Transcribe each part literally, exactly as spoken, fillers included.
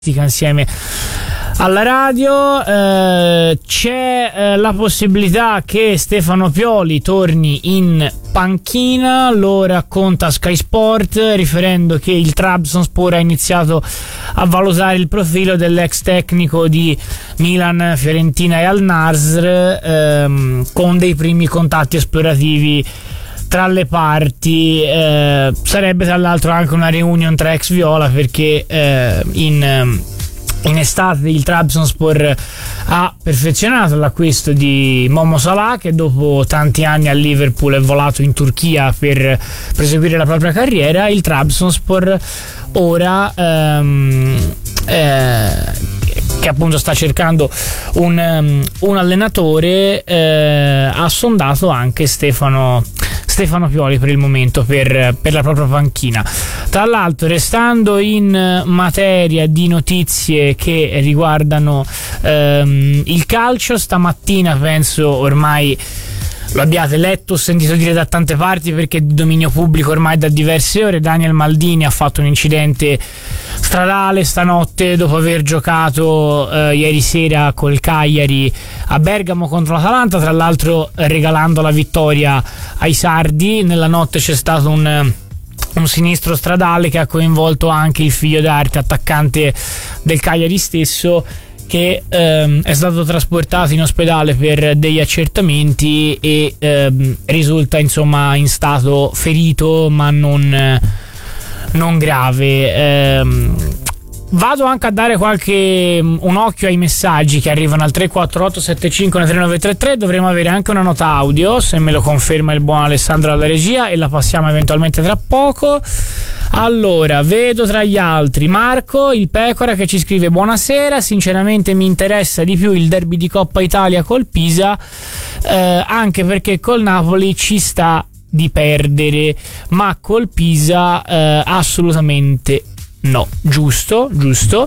insieme alla radio. Eh, c'è eh, la possibilità che Stefano Pioli torni in panchina, lo racconta Sky Sport, riferendo che il Trabzonspor ha iniziato a valutare il profilo dell'ex tecnico di Milan, Fiorentina e Al-Nassr, ehm, con dei primi contatti esplorativi tra le parti. Eh, sarebbe tra l'altro anche una reunion tra ex viola, perché eh, in, in estate il Trabzonspor ha perfezionato l'acquisto di Momo Salah, che dopo tanti anni a Liverpool è volato in Turchia per proseguire la propria carriera. Il Trabzonspor ora ehm, eh, che appunto sta cercando un, um, un allenatore, eh, ha sondato anche Stefano Stefano Pioli per il momento per, per la propria panchina. Tra l'altro, restando in materia di notizie che riguardano ehm, il calcio, stamattina penso ormai lo abbiate letto o sentito dire da tante parti, perché è di dominio pubblico ormai da diverse ore, Daniel Maldini ha fatto un incidente stradale stanotte dopo aver giocato eh, ieri sera col Cagliari a Bergamo contro l'Atalanta, tra l'altro regalando la vittoria ai sardi. Nella notte c'è stato un un sinistro stradale che ha coinvolto anche il figlio d'arte, attaccante del Cagliari stesso, che ehm, è stato trasportato in ospedale per degli accertamenti e ehm, risulta insomma in stato ferito ma non, non grave. Ehm, vado anche a dare qualche un occhio ai messaggi che arrivano al tre quattro otto sette cinque tre nove tre tre. Dovremo avere anche una nota audio, se me lo conferma il buon Alessandro alla regia, e la passiamo eventualmente tra poco. Allora, vedo tra gli altri Marco il Pecora che ci scrive: buonasera, sinceramente mi interessa di più il derby di Coppa Italia col Pisa, eh, anche perché col Napoli ci sta di perdere, ma col Pisa eh, assolutamente no. Giusto, giusto,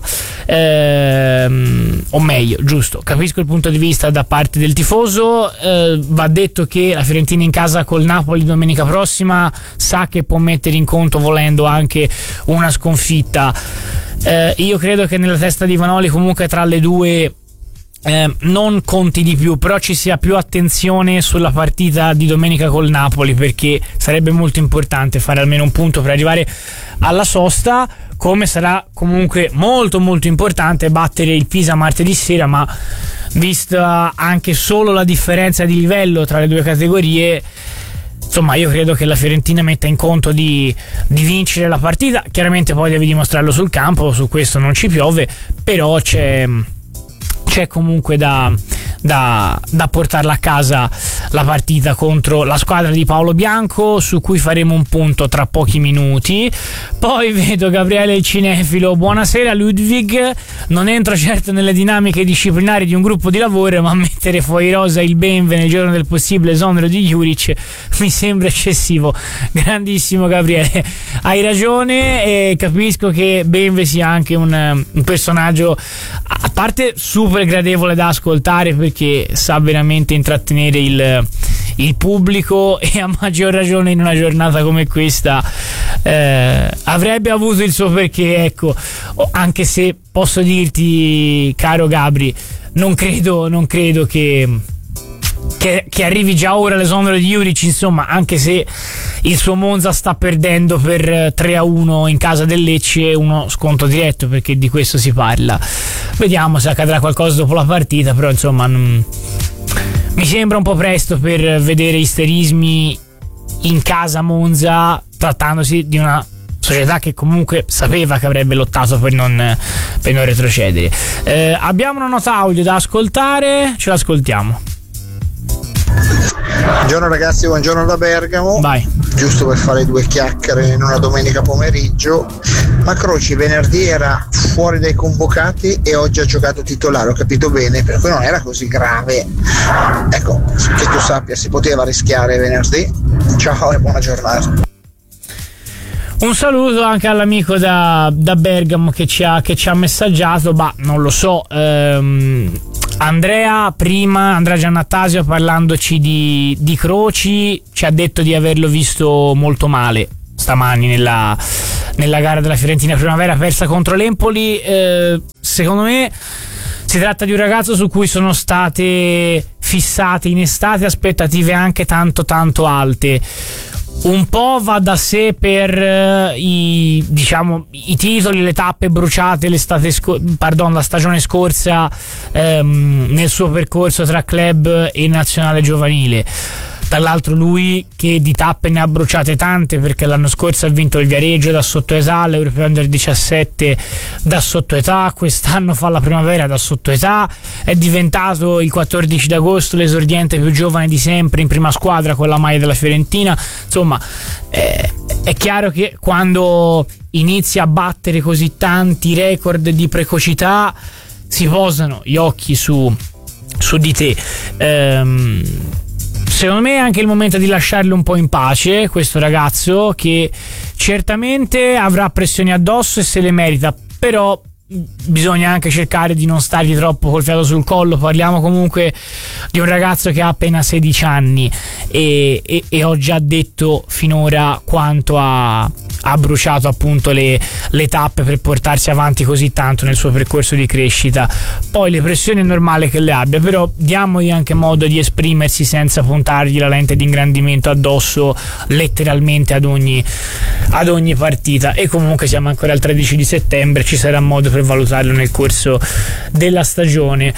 ehm, o meglio, giusto, capisco il punto di vista da parte del tifoso. Eh, va detto che la Fiorentina in casa col Napoli domenica prossima sa che può mettere in conto, volendo, anche una sconfitta. Eh, io credo che nella testa di Vanoli comunque tra le due Eh, non conti di più, però ci sia più attenzione sulla partita di domenica col Napoli, perché sarebbe molto importante fare almeno un punto per arrivare alla sosta, come sarà comunque molto molto importante battere il Pisa martedì sera. Ma vista anche solo la differenza di livello tra le due categorie, insomma, io credo che la Fiorentina metta in conto di, di vincere la partita. Chiaramente poi devi dimostrarlo sul campo, su questo non ci piove, però c'è c'è comunque da, da, da portarla a casa la partita contro la squadra di Paolo Bianco, su cui faremo un punto tra pochi minuti. Poi vedo Gabriele il cinefilo: buonasera Ludwig, non entro certo nelle dinamiche disciplinari di un gruppo di lavoro, ma mettere fuori rosa il Benve nel giorno del possibile esonero di Juric mi sembra eccessivo. Grandissimo Gabriele, hai ragione, e capisco che Benve sia anche un, un personaggio a parte super gradevole da ascoltare, perché sa veramente intrattenere il, il pubblico, e a maggior ragione in una giornata come questa eh, avrebbe avuto il suo perché, ecco. Anche se posso dirti, caro Gabri, non credo non credo che Che, che arrivi già ora l'esonero di Juric, insomma, anche se il suo Monza sta perdendo per tre a uno in casa del Lecce, uno sconto diretto, perché di questo si parla. Vediamo se accadrà qualcosa dopo la partita, però insomma non, mi sembra un po' presto per vedere isterismi in casa Monza, trattandosi di una società che comunque sapeva che avrebbe lottato per non, per non retrocedere. Eh, abbiamo una nota audio da ascoltare, ce l'ascoltiamo. Buongiorno ragazzi, buongiorno da Bergamo. Vai. Giusto per fare due chiacchiere in una domenica pomeriggio. Ma Croci venerdì era fuori dai convocati e oggi ha giocato titolare, ho capito bene, per cui non era così grave. Ecco, che tu sappia, si poteva rischiare venerdì. Ciao e buona giornata. Un saluto anche all'amico da, da Bergamo che ci ha, che ci ha messaggiato. Bah, non lo so, ehm, Andrea prima, Andrea Giannattasio, parlandoci di, di Croci, ci ha detto di averlo visto molto male stamani nella, nella gara della Fiorentina Primavera persa contro l'Empoli. Eh, secondo me si tratta di un ragazzo su cui sono state fissate in estate aspettative anche tanto tanto alte. Un po' va da sé per uh, i, diciamo, i titoli, le tappe bruciate l'estate sco- pardon, la stagione scorsa um, nel suo percorso tra club e nazionale giovanile. Dall'altro lui che di tappe ne ha bruciate tante, perché l'anno scorso ha vinto il Viareggio da sottoetà, l'Europeo Under diciassette da sottoetà, quest'anno fa la Primavera da sottoetà, è diventato il quattordici d'agosto l'esordiente più giovane di sempre in prima squadra con la maglia della Fiorentina. Insomma, eh, è chiaro che quando inizi a battere così tanti record di precocità si posano gli occhi su, su di te. Ehm, Secondo me è anche il momento di lasciarlo un po' in pace, questo ragazzo, che certamente avrà pressioni addosso e se le merita, però bisogna anche cercare di non stargli troppo col fiato sul collo. Parliamo comunque di un ragazzo che ha appena sedici anni e, e, e ho già detto finora quanto ha, ha bruciato appunto le, le tappe per portarsi avanti così tanto nel suo percorso di crescita. Poi le pressioni è normale che le abbia, però diamogli anche modo di esprimersi senza puntargli la lente di ingrandimento addosso letteralmente ad ogni, ad ogni partita. E comunque siamo ancora al tredici di settembre, ci sarà modo per valutarlo nel corso della stagione.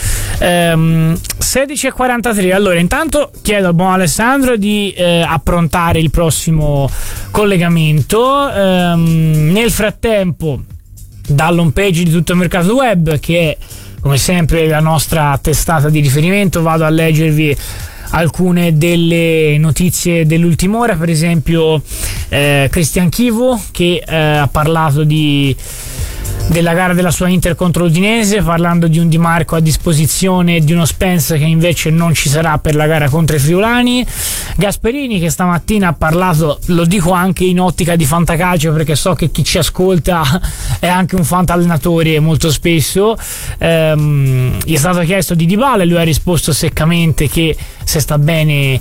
ehm, sedici e quarantatré. Allora intanto chiedo al buon Alessandro di eh, approntare il prossimo collegamento. ehm, nel frattempo dall'home page di Tutto il Mercato Web, che è come sempre la nostra testata di riferimento, vado a leggervi alcune delle notizie dell'ultima ora. Per esempio eh, Cristian Chivu che eh, ha parlato di della gara della sua Inter contro l'Udinese, parlando di un Di Marco a disposizione e di uno Spence che invece non ci sarà per la gara contro i friulani. Gasperini che stamattina ha parlato, lo dico anche in ottica di fantacalcio perché so che chi ci ascolta è anche un fantallenatore molto spesso. ehm, gli è stato chiesto di Dybala e lui ha risposto seccamente che se sta bene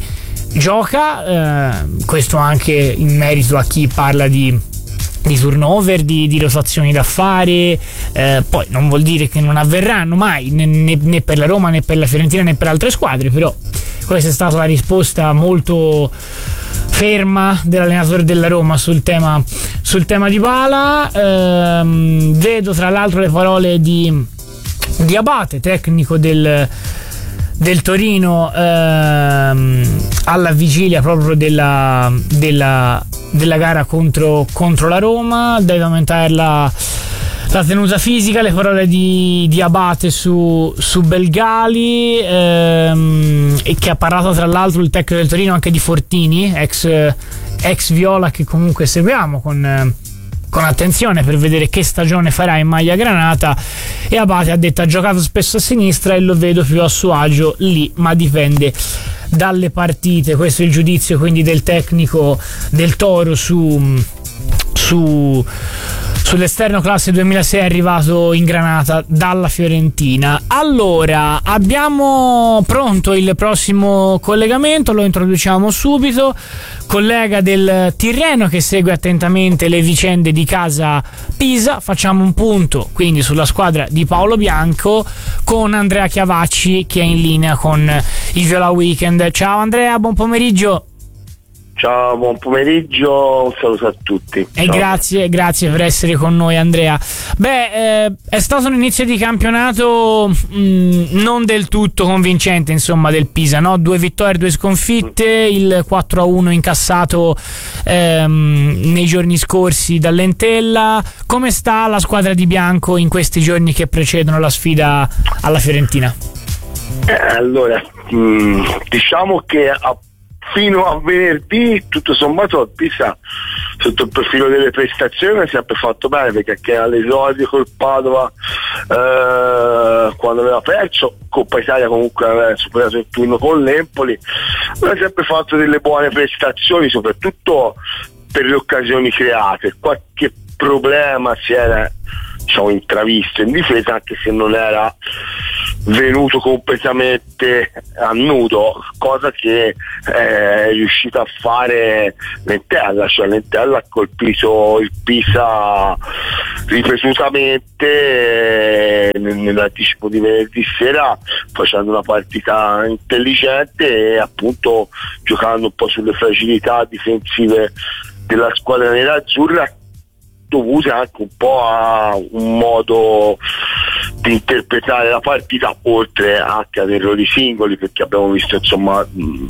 gioca. eh, questo anche in merito a chi parla di di turnover, di, di rotazioni da fare. Eh, poi non vuol dire che non avverranno mai né, né, né per la Roma né per la Fiorentina né per altre squadre, però questa è stata la risposta molto ferma dell'allenatore della Roma sul tema sul tema di Dybala. ehm, vedo tra l'altro le parole di, di Abate, tecnico del del Torino, ehm, alla vigilia proprio della, della, della gara contro, contro la Roma. Deve aumentare la, la tenuta fisica. Le parole di, di Abate su, su Belgali, ehm, e che ha parlato tra l'altro il tecnico del Torino anche di Fortini, ex, ex Viola, che comunque seguiamo con con attenzione per vedere che stagione farà in maglia granata. E Abate ha detto: ha giocato spesso a sinistra e lo vedo più a suo agio lì, ma dipende dalle partite. Questo è il giudizio quindi del tecnico del Toro su, su sull'esterno classe duemilasei arrivato in Granata dalla Fiorentina. Allora, abbiamo pronto il prossimo collegamento, lo introduciamo subito. Collega del Tirreno che segue attentamente le vicende di casa Pisa. Facciamo un punto quindi sulla squadra di Paolo Bianco con Andrea Chiavacci che è in linea con il Viola Weekend. Ciao Andrea, buon pomeriggio. Ciao, buon pomeriggio, un saluto a tutti. E Ciao. grazie, grazie per essere con noi Andrea. Beh, eh, è stato un inizio di campionato mh, non del tutto convincente, insomma, del Pisa, no? Due vittorie, due sconfitte, il quattro a uno incassato ehm, nei giorni scorsi dall'Entella. Come sta la squadra di Bianco in questi giorni che precedono la sfida alla Fiorentina? Eh, allora, mh, diciamo che a fino a venerdì tutto sommato il Pisa sotto il profilo delle prestazioni è sempre fatto bene, perché anche all'esordio col Padova eh, quando aveva perso, Coppa Italia comunque aveva superato il turno con l'Empoli, aveva sempre fatto delle buone prestazioni soprattutto per le occasioni create. Qualche problema si era, diciamo, intravisto in difesa, anche se non era venuto completamente a nudo, cosa che è riuscita a fare Lentella, cioè Lentella ha colpito il Pisa ripetutamente nell'anticipo di venerdì sera, facendo una partita intelligente e appunto giocando un po' sulle fragilità difensive della squadra nerazzurra, dovute anche un po' a un modo di interpretare la partita, oltre anche ad errori singoli, perché abbiamo visto insomma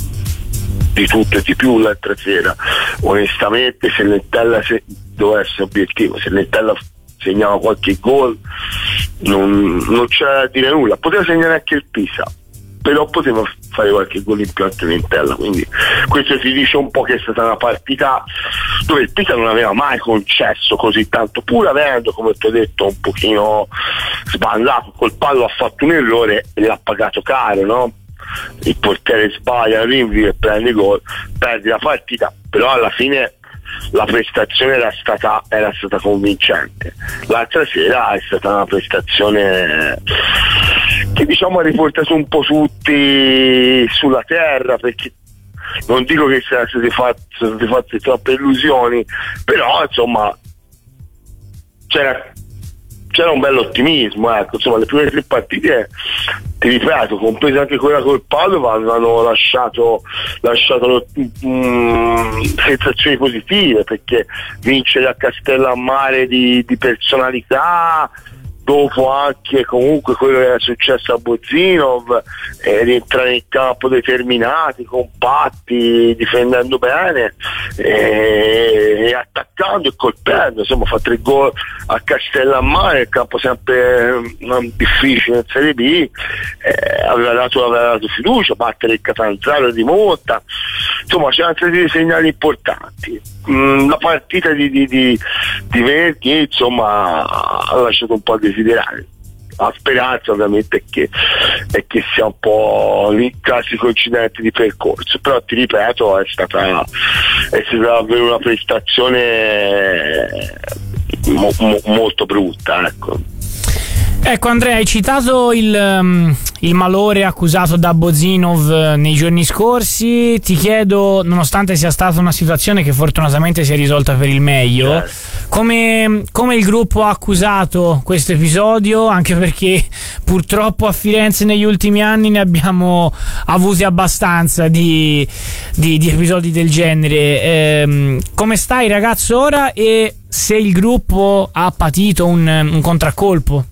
di tutto e di più l'altra sera. Onestamente, se Lentella se, doveva essere obiettivo, se Lentella segnava qualche gol non, non c'era da dire nulla, poteva segnare anche il Pisa, però poteva fare qualche gol in più anche Lentella, quindi questo ti dice un po' che è stata una partita dove il Pisa non aveva mai concesso così tanto, pur avendo, come ti ho detto, un pochino sbandato col pallo, ha fatto un errore e l'ha pagato caro, no? Il portiere sbaglia, il rinvio e prende gol, perdi la partita, però alla fine la prestazione era stata, era stata convincente. L'altra sera è stata una prestazione che diciamo ha riportato un po' tutti sulla terra, perché non dico che siano state fatte, sono state fatte troppe illusioni, però insomma c'era, c'era un bello ottimismo, ecco. Insomma, le prime tre partite, ti ripeto, compresa anche quella col Padova, avevano lasciato, lasciato mm, sensazioni positive, perché vincere a Castellammare di, di personalità, dopo anche comunque quello che era successo a Bozinov, eh, rientrare in campo determinati, compatti, difendendo bene eh, e attaccando e colpendo, insomma fa tre gol a Castellammare, il campo sempre eh, difficile in Serie B, eh, aveva, dato, aveva dato fiducia, battere il Catanzaro di monta, insomma c'erano stati dei segnali importanti. Mm, la partita di, di, di, di venerdì insomma ha lasciato un po' a desiderare. La speranza ovviamente è che, è che sia un po' il classico incidente di percorso, però ti ripeto è stata, è stata davvero una prestazione mo, mo, molto brutta, ecco. Ecco Andrea, hai citato il, um, il malore accusato da Bozinov nei giorni scorsi. Ti chiedo, nonostante sia stata una situazione che fortunatamente si è risolta per il meglio, come, come il gruppo ha accusato questo episodio, anche perché purtroppo a Firenze negli ultimi anni ne abbiamo avuti abbastanza di, di, di episodi del genere. Ehm, come stai ragazzo ora, e se il gruppo ha patito un, un contraccolpo?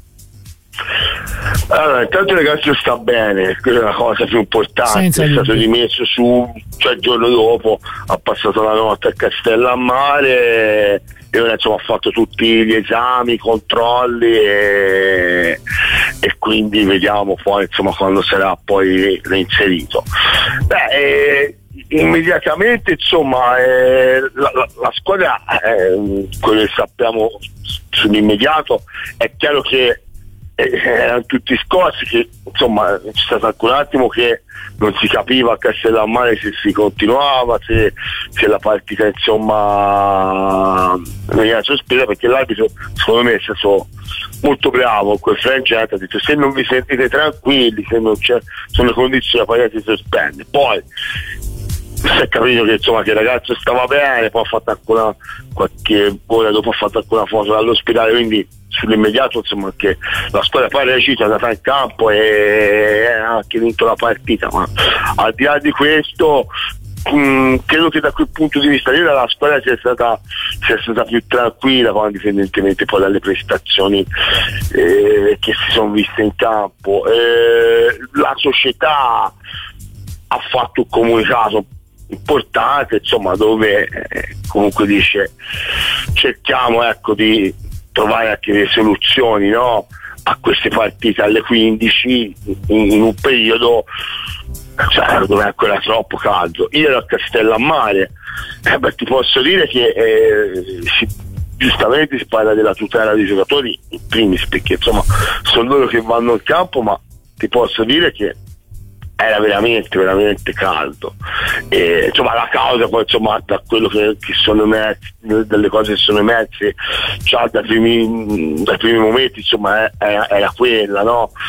Allora, intanto il ragazzo sta bene, quella è la cosa più importante. Senza è stato dubbio. Rimesso su, cioè il giorno dopo ha passato la notte a Castellammare e ora insomma ha fatto tutti gli esami, i controlli e, e quindi vediamo poi insomma quando sarà poi reinserito. Beh, eh, immediatamente insomma eh, la, la, la squadra, eh, quello che sappiamo sull'immediato, è chiaro che erano tutti scossi, che insomma c'è stato anche un attimo che non si capiva a Castellammare se si continuava, se, se la partita insomma veniva sospesa, perché l'arbitro secondo me è stato molto bravo, quel frangente ha detto se non vi sentite tranquilli, se non c'è, sono le condizioni, la partita si sospende. Poi si è capito che insomma che il ragazzo stava bene, poi ha fatto ancora qualche ora dopo ha fatto ancora foto dall'ospedale, quindi sull'immediato insomma che la squadra poi è reagita, è andata in campo e ha anche vinto la partita, ma al di là di questo mh, credo che da quel punto di vista io la squadra sia stata, sia stata più tranquilla, indipendentemente poi dalle prestazioni eh, che si sono viste in campo. Eh, la società ha fatto un comunicato importante insomma dove eh, comunque dice cerchiamo ecco di trovare anche delle soluzioni, no, a queste partite alle quindici in, in un periodo cioè, dove è ancora troppo caldo. Io ero a Castellammare, eh, beh, ti posso dire che eh, si, giustamente si parla della tutela dei giocatori in primis, perché insomma sono loro che vanno in campo, ma ti posso dire che era veramente veramente caldo e insomma la causa poi insomma da quello che, che sono emersi, delle cose che sono emerse già dai primi, dai primi momenti insomma era, era quella, no?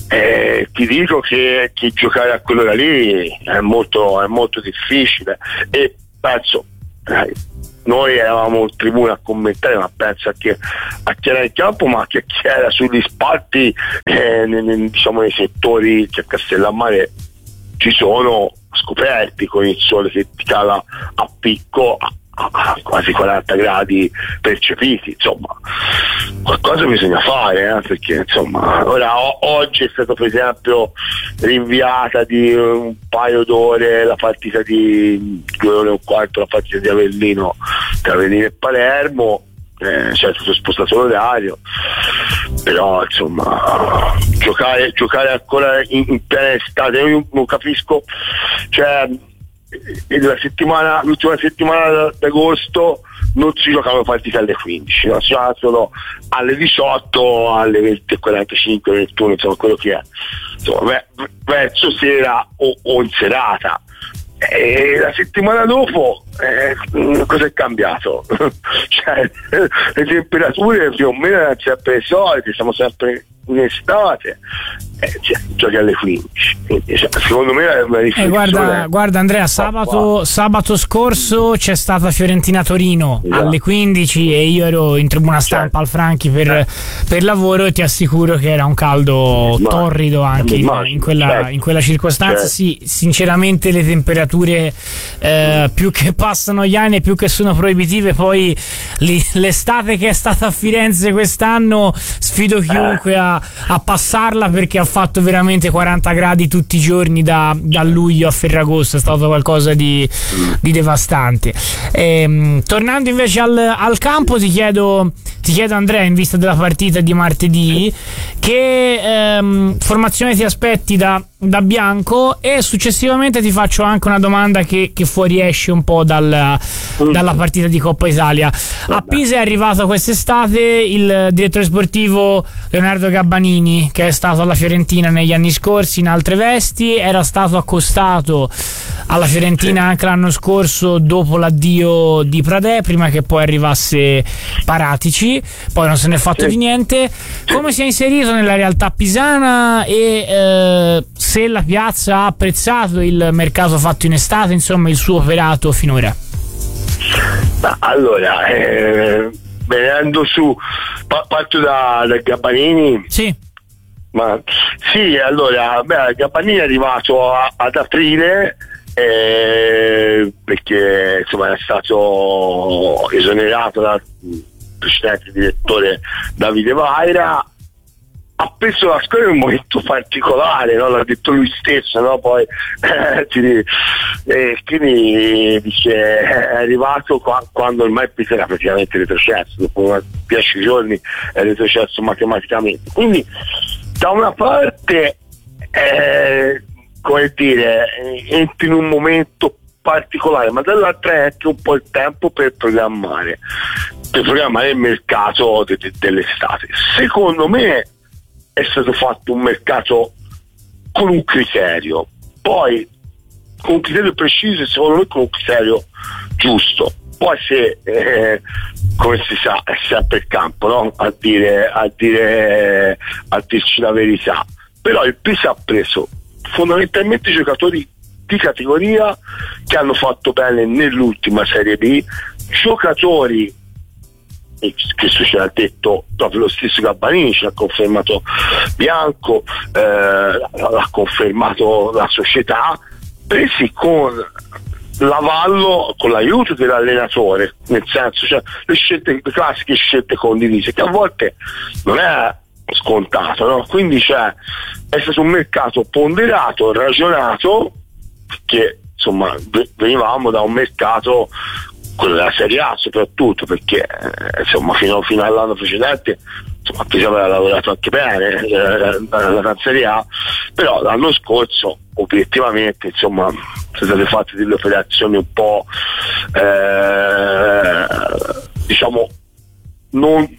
Eh, ti dico che, che giocare a quell'ora lì è molto, è molto difficile, e penso eh, noi eravamo in tribuna a commentare, ma penso a chi, a chi era in campo, ma anche a chi era sugli spalti, eh, nei, nei, diciamo nei settori che a Castellammare ci sono scoperti, con il sole che ti cala a picco a, a quasi quaranta gradi percepiti. Insomma, qualcosa bisogna fare, eh, perché insomma ora o- oggi è stato per esempio rinviata di un paio d'ore la partita di due ore e un quarto, la partita di Avellino tra Avellino e Palermo, eh, cioè è stato spostato l'orario, però insomma giocare, giocare ancora in, in piena estate, io non capisco, cioè la settimana, l'ultima settimana d'agosto non si giocavano partite alle quindici, no? Si giocava solo alle diciotto, alle venti e quarantacinque, ventuno, insomma quello che è, insomma, verso sera o, o in serata. E la settimana dopo eh, cosa è cambiato? Cioè, le temperature più o meno erano sempre le solite, siamo sempre in estate, eh, cioè, giochi alle quindici, quindi, cioè, secondo me è una riflessione. Eh, guarda, guarda Andrea, sabato, sabato scorso c'è stata Fiorentina-Torino, esatto, alle quindici, e io ero in tribuna stampa, certo, al Franchi per, certo, per lavoro, e ti assicuro che era un caldo ma, torrido anche in, in, quella, certo, in quella circostanza, certo. Sì, sinceramente le temperature eh, più che passano gli anni, più che sono proibitive. Poi li, l'estate che è stata a Firenze quest'anno, sfido chiunque eh. a a passarla, perché ha fatto veramente quaranta gradi tutti i giorni da, da luglio a Ferragosto, è stato qualcosa di, di devastante. Ehm, tornando invece al, al campo, ti chiedo, ti chiedo Andrea, in vista della partita di martedì, che ehm, formazione ti aspetti da, da Bianco, e successivamente ti faccio anche una domanda che, che fuoriesce un po' dal, dalla partita di Coppa Italia. A Pisa è arrivato quest'estate il direttore sportivo Leonardo Gabbanini, che è stato alla Fiorentina negli anni scorsi in altre vesti, era stato accostato alla Fiorentina anche l'anno scorso dopo l'addio di Pradè, prima che poi arrivasse Paratici, poi non se ne è fatto di niente. Come si è inserito nella realtà pisana, e eh, se la piazza ha apprezzato il mercato fatto in estate, insomma il suo operato finora? Ma allora, eh, venendo su, parto da, da Gabbanini. Sì. Ma sì, allora, beh, Gabbanini è arrivato a, ad aprile, eh, perché insomma è stato esonerato dal precedente direttore Davide Vaira. Ha preso la scuola in un momento particolare, no? L'ha detto lui stesso, no? Poi eh, ti, eh, quindi dice è arrivato qua, quando ormai Pisa era praticamente retrocesso, dopo dieci giorni è retrocesso matematicamente. Quindi da una parte eh, come dire, entri in un momento particolare, ma dall'altra entri un po' il tempo per programmare per programmare il mercato de- de- dell'estate. Secondo me è stato fatto un mercato con un criterio, poi con un criterio preciso, e secondo me con un criterio giusto. Poi se eh, come si sa è sempre il campo, no? a dire a dire a dirci la verità. Però il Pisa ha preso fondamentalmente giocatori di categoria che hanno fatto bene nell'ultima Serie B, giocatori, e questo ce l'ha detto proprio lo stesso Gabbanini, ce l'ha confermato Bianco, eh, l'ha confermato la società, presi con l'avallo, con l'aiuto dell'allenatore, nel senso, cioè le scelte, le classiche scelte condivise, che a volte non è scontato, no? Quindi cioè, è stato un mercato ponderato, ragionato, che insomma venivamo da un mercato, quello della Serie A soprattutto, perché eh, insomma fino, fino all'anno precedente insomma Pisa aveva lavorato anche bene eh, dalla Serie A, però l'anno scorso obiettivamente insomma sono state fatte delle operazioni un po' eh, diciamo non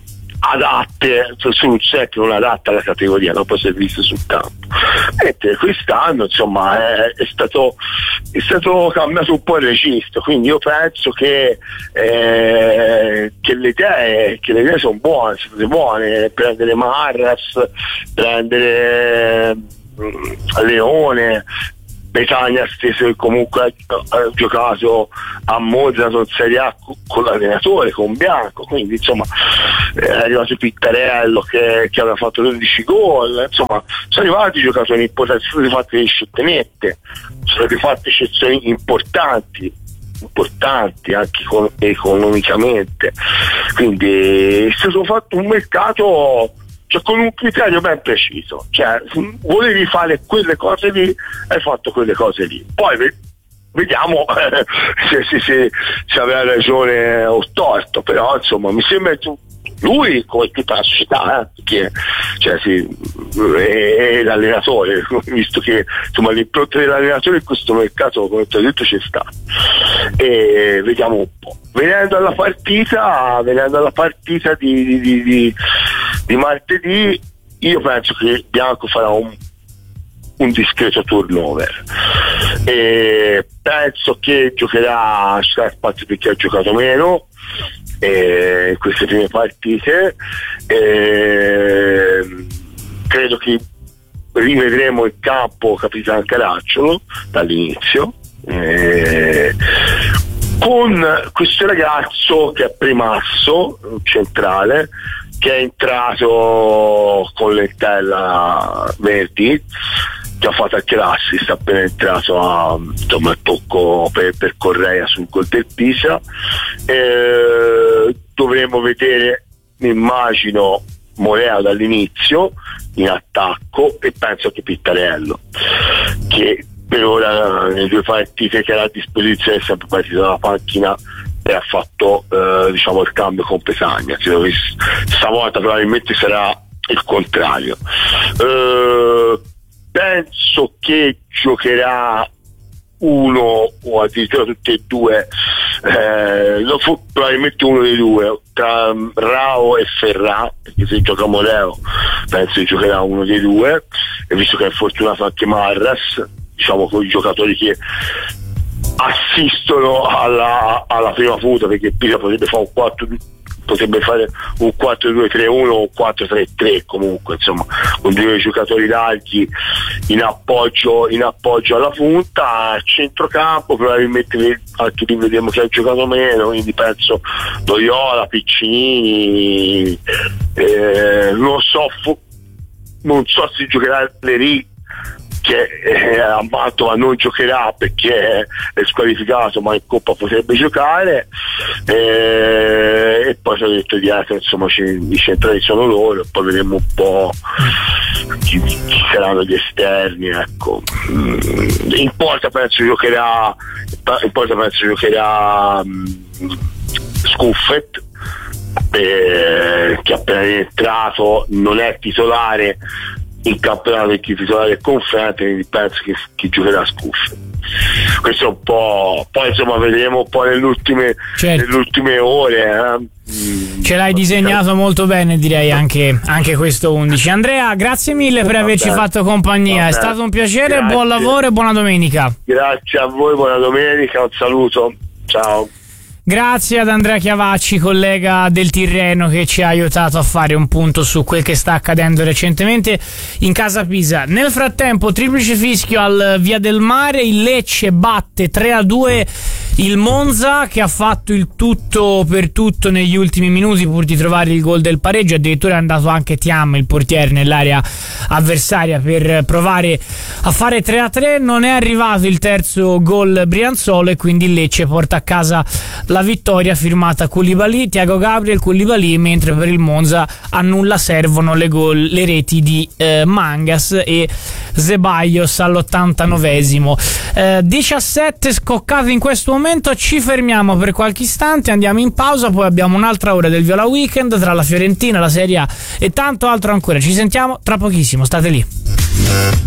adatte, soluzioni che non adatte alla categoria, non può essere viste sul campo. E quest'anno insomma è, è stato è stato cambiato un po' il registro, quindi io penso che eh, che le idee che le idee sono buone, sono state buone, prendere Marras, prendere mh, Leone, Betagna stesso, che comunque ha, ha giocato a Monza in Serie A con l'allenatore, con Bianco, quindi insomma è arrivato Pittarello che, che aveva fatto dodici gol, insomma sono arrivati giocatori importanti, sono state fatte delle sciottenette, sono state fatte eccezioni importanti importanti anche con, economicamente, quindi è stato fatto un mercato, cioè, con un criterio ben preciso, cioè volevi fare quelle cose lì, hai fatto quelle cose lì, poi vediamo eh, se, se, se, se aveva ragione o torto, però insomma mi sembra che lui, come tutta la società, eh, che cioè, sì, è, è l'allenatore, visto che insomma l'impronta dell'allenatore in questo mercato, come ti ho detto, c'è sta, e vediamo un po'. Venendo alla partita, venendo alla partita di, di, di, di, di martedì, io penso che Bianco farà un, un discreto turnover, e penso che giocherà, ci sarà spazio perché ha giocato meno in queste prime partite, e credo che rivedremo il campo Capitan Caracciolo dall'inizio, e con questo ragazzo che è Primasso, centrale, che è entrato con l'entella Verdi, che ha fatto anche l'assist, appena entrato a insomma il tocco per, per Correa sul gol del Pisa. Eh, dovremo vedere, mi immagino, Morea dall'inizio in attacco, e penso che Pittarello, che per ora nelle due partite che era a disposizione è sempre partito dalla panchina e ha fatto eh, diciamo il cambio con Petagna. Credo che stavolta probabilmente sarà il contrario. Eh, penso che giocherà uno o addirittura tutti e due, eh, lo fu probabilmente uno dei due, tra Rao e Ferrà, perché se gioca Moreo penso che giocherà uno dei due, e visto che è fortunato anche Marras, diciamo con i giocatori che assistono alla, alla prima punta, perché Pisa potrebbe fare un quattro potrebbe fare un quattro due tre uno o un quattro tre tre, comunque insomma con due giocatori larghi in appoggio in appoggio alla punta. A centrocampo probabilmente anche lì vediamo che ha giocato meno, quindi penso Loyola, Piccinini, eh, non so fu- non so se giocherà Leri, che eh, a Mantova non giocherà perché è squalificato, ma in Coppa potrebbe giocare, eh, e poi ci ho detto di altro, insomma i centrali sono loro, poi vedremo un po' chi, chi saranno gli esterni, ecco. In porta penso giocherà in porta penso giocherà um, Scuffet, eh, che appena rientrato non è titolare in campionato, perché il titolare è Conferente, quindi penso che, che giocherà a Scuffet. Questo è un po', poi insomma vedremo poi nelle ultime, certo. nelle ultime ore eh. Ce l'hai disegnato molto bene, direi, anche, anche questo undici. Andrea, grazie mille per averci Vabbè. fatto compagnia. Vabbè. È stato un piacere, grazie. Buon lavoro e buona domenica. Grazie a voi, buona domenica, un saluto, ciao. Grazie ad Andrea Chiavacci, collega del Tirreno, che ci ha aiutato a fare un punto su quel che sta accadendo recentemente in casa Pisa. Nel frattempo, triplice fischio al Via del Mare, il Lecce batte tre a due il Monza, che ha fatto il tutto per tutto negli ultimi minuti pur di trovare il gol del pareggio. Addirittura è andato anche Thiam, il portiere, nell'area avversaria per provare a fare tre a tre. Non è arrivato il terzo gol Brianzolo e quindi il Lecce porta a casa la vittoria, firmata Koulibaly, Thiago Gabriel, Koulibaly, mentre per il Monza a nulla servono le, gol, le reti di eh, Mangas e Zeballos all'ottantanovesimo. Eh, diciassette scoccate in questo momento. Ci fermiamo per qualche istante, andiamo in pausa, poi abbiamo un'altra ora del Viola Weekend tra la Fiorentina, la Serie A e tanto altro ancora. Ci sentiamo tra pochissimo, state lì.